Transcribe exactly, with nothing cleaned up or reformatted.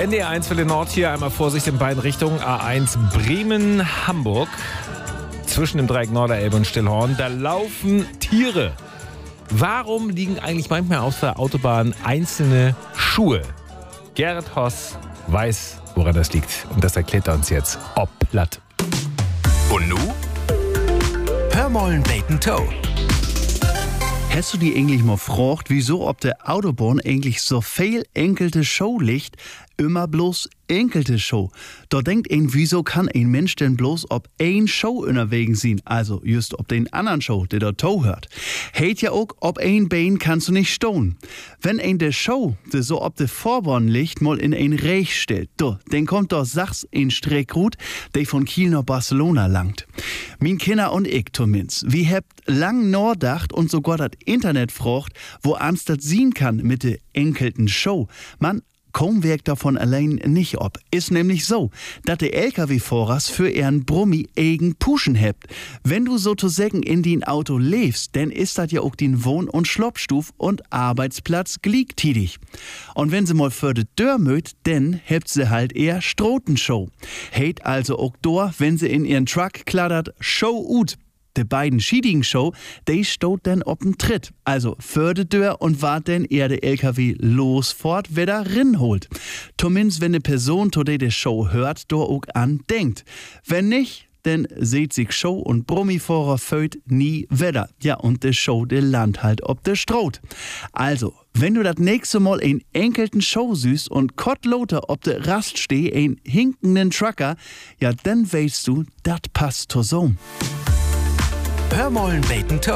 N D R eins für den Nord hier. Einmal Vorsicht in beiden Richtungen. A eins Bremen-Hamburg. Zwischen dem Dreieck Norderelbe und Stillhorn. Da laufen Tiere. Warum liegen eigentlich manchmal auf der Autobahn einzelne Schuhe? Gerrit Hoss weiß, woran das liegt. Und das erklärt er uns jetzt. Ob platt. Und nu? Hör mollen Bacon Toe. Hast du die eigentlich mal gefragt, wieso auf der Autobahn eigentlich so viel enkelte Show liegt? Immer bloß enkelte Show. Da denkt ein, wieso kann ein Mensch denn bloß ob ein Show unterwegs sein? Also just ob den anderen Show, der da to hört. Heit ja auch, ob ein Bein kannst du nicht stohn. Wenn ein der Show, der so ob der Vorbahn liegt, mal in ein Reich stellt, do, dann kommt da Sachs in Streckrut, der von Kiel nach Barcelona langt. Min Kinder und ich, Tomins, wir habt lang nachdacht und sogar das Internet frocht, wo ans das sehen kann mit der enkelten Show. Man, kaum wirkt davon allein nicht ob. Ist nämlich so, dass der L K W-Fahrers für ihren Brummi eigen Puschen hebt. Wenn du sozusagen in den Auto lebst, dann ist das ja auch den Wohn- und Schloppstuf und Arbeitsplatz gleichzeitig. Und wenn sie mal für die Tür mögt, dann hebt sie halt eher Strotenshow. Heit also auch dor, wenn sie in ihren Truck kladdert, Show ut. De beiden schiedigen Show, die stot dann ob'n Tritt. Also für de Tür und wart dann eher der L K W losfort, wer da rin holt. Zumindest wenn ne Person, to de de Show hört, do auch an denkt. Wenn nicht, dann seht sich Show und Brummifahrer föt nie wieder. Ja, und de Show, de land halt ob de Stroht. Also, wenn du das nächste Mal ein enkelten Show süßt und kottloter ob de Rast steh, ein hinkenden Trucker, ja, dann weißt du, dat passt to so. Hör mollen Bacon Toe.